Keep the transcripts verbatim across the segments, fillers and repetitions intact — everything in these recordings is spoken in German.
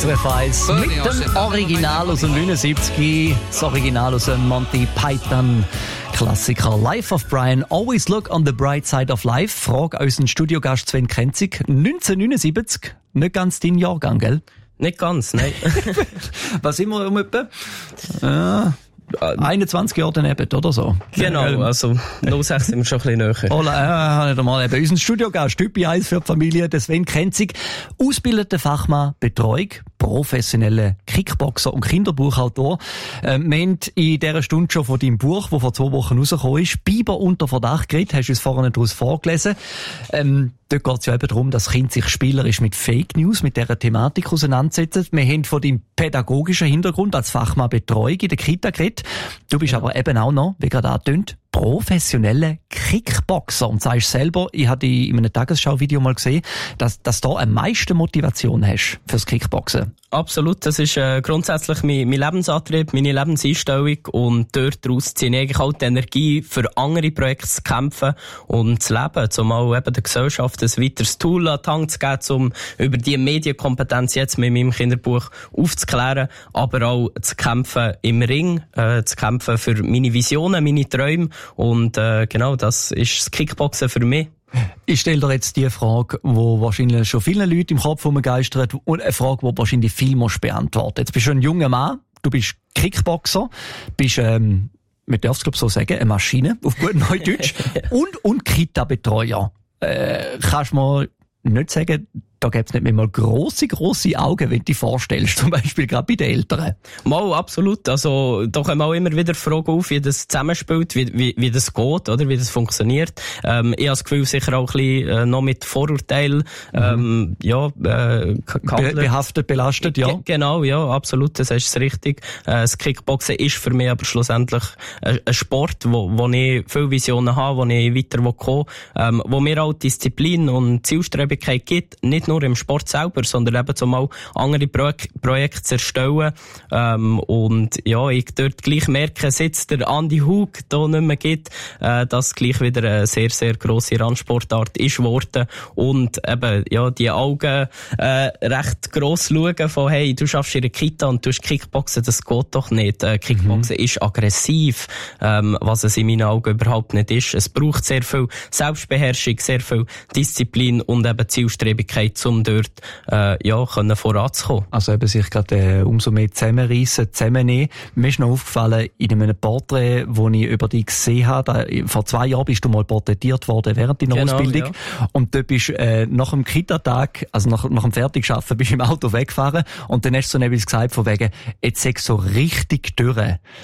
S R F eins mit dem Original aus dem neunundsiebzig, das Original aus dem Monty Python Klassiker Life of Brian. Always look on the bright side of life. Frage an unseren Studiogast Sven Krenzig. neunzehnhundertneunundsiebzig, nicht ganz dein Jahrgang, gell? Nicht ganz, nein. Was sind wir um etwa? Ja, einundzwanzig Jahre daneben, oder so? Genau, also null sechs sind wir schon ein bisschen näher. Oh, äh, nicht einmal eben. Unser Studiogast, Typ eins für die Familie, der Sven Krenzig, ausgebildeter Fachmann Betreuung, professioneller Kickboxer und Kinderbuchautor. Ähm, wir haben in dieser Stunde schon von deinem Buch, das vor zwei Wochen rausgekommen ist, Biber unter Verdacht geredet, hast du uns vorhin daraus vorgelesen. Ähm, Dort geht es ja eben darum, dass Kind sich spielerisch mit Fake News, mit dieser Thematik auseinandersetzen. Wir haben von deinem pädagogischen Hintergrund als Fachmann Betreuung in der Kita geredet. Du bist aber eben auch noch, wie gerade angetönt, professionelle Kickboxer. Und sagst selber, ich habe in einem Tagesschau-Video mal gesehen, dass, dass du da am meisten Motivation hast fürs Kickboxen. Absolut, das ist äh, grundsätzlich mein, mein Lebensantrieb, meine Lebenseinstellung und dort daraus ziehe ich eigentlich auch die Energie für andere Projekte zu kämpfen und zu leben, um auch eben der Gesellschaft ein weiteres Tool an die Hand zu geben, um über die Medienkompetenz jetzt mit meinem Kinderbuch aufzuklären, aber auch zu kämpfen im Ring, äh, zu kämpfen für meine Visionen, meine Träume und äh, genau, das ist das Kickboxen für mich. Ich stelle dir jetzt die Frage, die wahrscheinlich schon vielen Leuten im Kopf rumgeistert und eine Frage, die wahrscheinlich viel musst beantworten. Jetzt bist du ein junger Mann, du bist Kickboxer, bist, ähm, man darf es glaube so sagen, eine Maschine, auf gut Neudeutsch, und, und Kita-Betreuer. Äh, kannst du mir nicht sagen, da gäbe es nicht mehr mal grosse, grosse Augen, wenn du dich vorstellst, zum Beispiel gerade bei den Eltern. Mal, absolut. Also, da kommen auch immer wieder Fragen auf, wie das zusammenspielt, wie, wie, wie das geht, oder, wie das funktioniert. Ähm, ich habe das Gefühl, sicher auch ein bisschen, äh, noch mit Vorurteilen, mhm. ähm, ja, äh, Be- behaftet, belastet, ja. G- genau, ja, absolut, das ist richtig. Äh, das Kickboxen ist für mich aber schlussendlich ein, ein Sport, wo, wo ich viele Visionen habe, wo ich weiter kommen will, ähm, wo mir auch Disziplin und Zielstrebigkeit gibt, nicht nur nur im Sport selber, sondern eben zum auch andere Pro- Projekte zu erstellen. Ähm, und ja, ich dort gleich merke, seit der Andi Hug da nicht mehr gibt, äh, dass gleich wieder eine sehr, sehr grosse Randsportart ist geworden. Und eben, ja, die Augen äh, recht gross schauen von, hey, du schaffst in der Kita und du hast Kickboxen, das geht doch nicht. Äh, Kickboxen mhm. ist aggressiv, ähm, was es in meinen Augen überhaupt nicht ist. Es braucht sehr viel Selbstbeherrschung, sehr viel Disziplin und eben Zielstrebigkeit, um dort äh, ja, können voranzukommen. Also eben sich gerade äh, umso mehr zusammenreissen, zusammennehmen. Mir ist noch aufgefallen, in einem Porträt, das ich über dich gesehen habe, da, vor zwei Jahren bist du mal porträtiert worden während deiner genau, Ausbildung. Ja. Und dort bist äh, nach dem Kita-Tag, also nach, nach dem Fertigschaffen, bist du im Auto weggefahren und dann hast du so etwas gesagt von wegen, jetzt sagst du so richtig durch.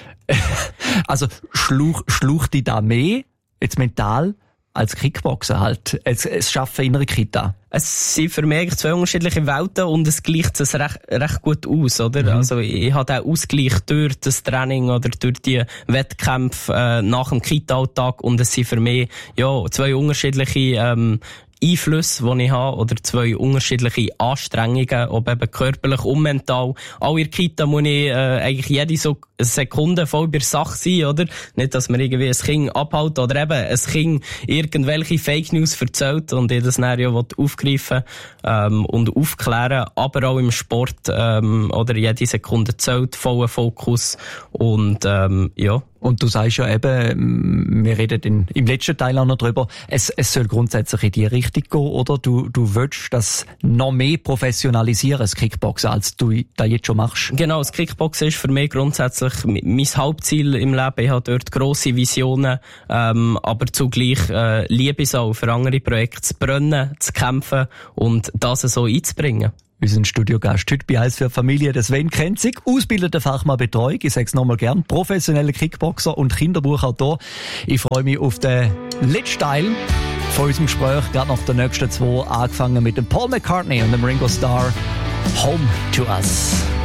Also schluch, schluch dich da mehr, jetzt mental, als Kickboxen halt. Es, es schaffen in einer Kita. Es sind für mich zwei unterschiedliche Welten und es gleicht es recht, recht gut aus, oder? Mhm. Also ich habe den Ausgleich durch das Training oder durch die Wettkämpfe äh, nach dem Kita-Alltag und es sind für mich ja zwei unterschiedliche ähm, Einflüsse, die ich habe, oder zwei unterschiedliche Anstrengungen, ob eben körperlich und mental. Auch in der Kita muss ich äh, eigentlich jede so Sekunde voll bei der Sache sein, oder? Nicht, dass man irgendwie ein Kind abhält oder eben ein Kind irgendwelche Fake News erzählt und ich das dann ja aufgreifen ähm, und aufklären, aber auch im Sport ähm, oder jede Sekunde zählt, voller Fokus und ähm, ja. Und du sagst ja eben, wir reden in, im letzten Teil auch noch drüber, es, es soll grundsätzlich in die Richtung gehen, oder? Du, du willst das noch mehr professionalisieren, das Kickboxen, als du da jetzt schon machst. Genau, das Kickboxen ist für mich grundsätzlich mein Hauptziel im Leben. Ich habe dort grosse Visionen, ähm, aber zugleich äh, liebe es auch, für andere Projekte zu brennen, zu kämpfen und das so einzubringen. Unser Studiogast heute bei eins für Familie, der Sven Krenzig, ausgebildeter Fachmann Betreuung, ich sag's nochmal gern, professioneller Kickboxer und Kinderbuchautor. Ich freue mich auf den letzten Teil von unserem Gespräch, gerade nach den nächsten zwei, angefangen mit dem Paul McCartney und dem Ringo Starr, Home to Us.